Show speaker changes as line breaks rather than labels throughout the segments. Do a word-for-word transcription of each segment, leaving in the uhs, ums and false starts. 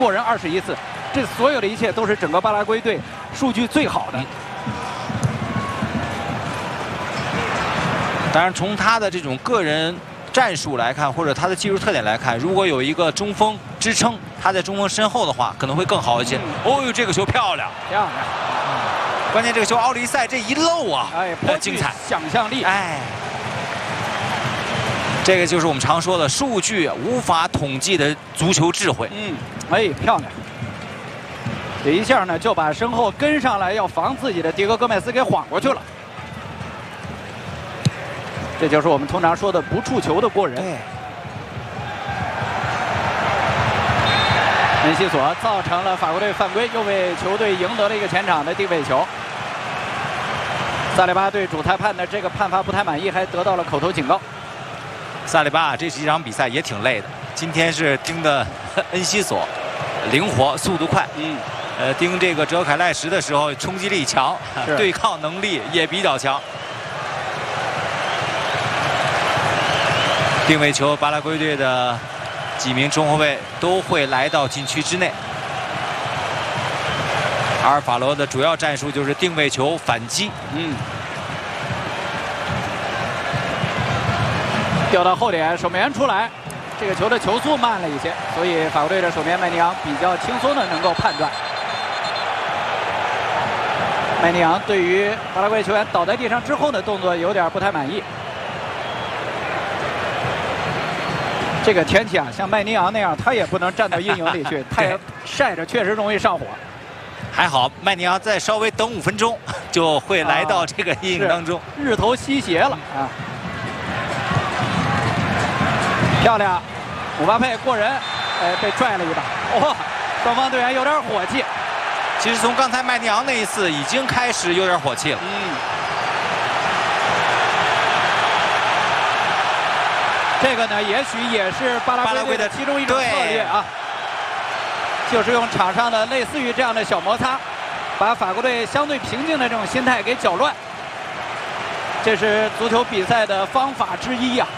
过人二十一次，这所有的一切都是整个巴拉圭队数据最好的。嗯、
当然，从他的这种个人战术来看，或者他的技术特点来看，如果有一个中锋支撑，他在中锋身后的话，可能会更好一些。嗯、哦呦，这个球漂亮，
漂亮！
嗯、关键这个球奥利赛这一漏啊，
哎，
很精彩，
想象力，
哎。 这个就是我们常说的数据无法统计的足球智慧。
嗯，哎，漂亮！这一下呢，就把身后跟上来要防自己的迪戈·戈麦斯给晃过去了。这就是我们通常说的不触球的过人。
对。
恩西索造成了法国队犯规，又为球队赢得了一个前场的定位球。萨利巴对主裁判的这个判罚不太满意，还得到了口头警告。
萨利巴这几场比赛也挺累的，今天是盯的恩西索，灵活、速度快。嗯，呃，盯这个哲凯赖什的时候，冲击力强，对抗能力也比较强。定位球，巴拉圭队的几名中后卫都会来到禁区之内。阿尔法罗的主要战术就是定位球反击。嗯。
掉到后点，守门员出来，这个球的球速慢了一些，所以法国队的守门员麦尼昂比较轻松的能够判断。麦尼昂对于巴拉圭球员倒在地上之后的动作有点不太满意。这个天气啊，像麦尼昂那样，他也不能站到阴影里去，太阳晒着确实容易上火。
还好麦尼昂再稍微等五分钟，就会来到这个阴影当中。
日头西斜了啊！ 漂亮，姆巴佩过人，哎，被拽了一把。哇，双方队员有点火气。
其实从刚才麦尼昂那一次已经开始有点火气了。
嗯。这个呢，也许也是巴拉圭队的其中一种策略啊，就是用场上的类似于这样的小摩擦，把法国队相对平静的这种心态给搅乱。这是足球比赛的方法之一呀、啊。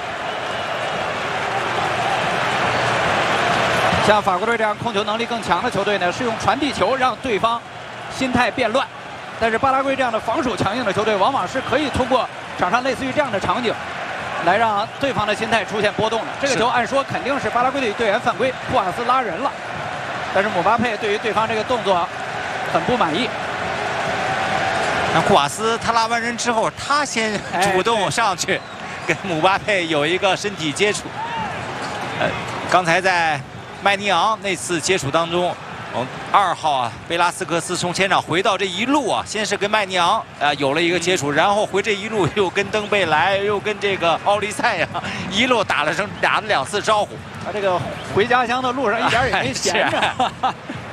像法国队这样控球能力更强的球队呢，是用传递球让对方心态变乱；但是巴拉圭这样的防守强硬的球队，往往是可以通过场上类似于这样的场景，来让对方的心态出现波动的。这个球按说肯定是巴拉圭队队员犯规，库瓦斯拉人了，但是姆巴佩对于对方这个动作很不满意。
那库瓦斯他拉完人之后，他先主动上去，跟姆巴佩有一个身体接触。呃，刚才在 麦尼昂那次接触当中，嗯，二号啊，贝拉斯克斯从前场回到这一路啊，先是跟麦尼昂啊、呃、有了一个接触，然后回这一路又跟登贝莱，又跟这个奥利赛呀、啊，一路打了声打了两次招呼。
他这个回家乡的路上一点也没闲着。啊、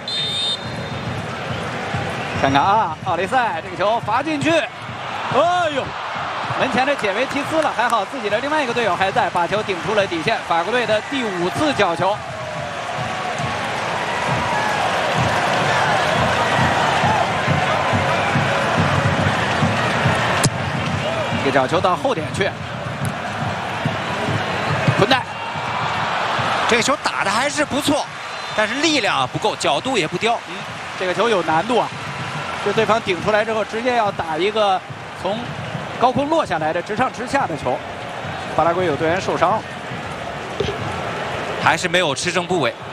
看看啊，奥利赛这个球罚进去，哎呦，门前的解围提斯了，还好自己的另外一个队友还在，把球顶出了底线。法国队的第五次角球。 这个角球到后点去，混蛋！
这个球打的还是不错，但是力量不够，角度也不刁。
嗯，这个球有难度啊！就对方顶出来之后，直接要打一个从高空落下来的直上直下的球。巴拉圭有队员受伤了，
还是没有持正部位。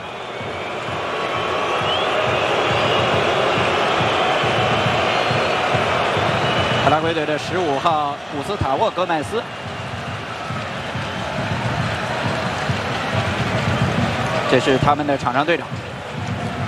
巴拉圭队的十五号古斯塔沃·戈麦斯，这是他们的场上队长。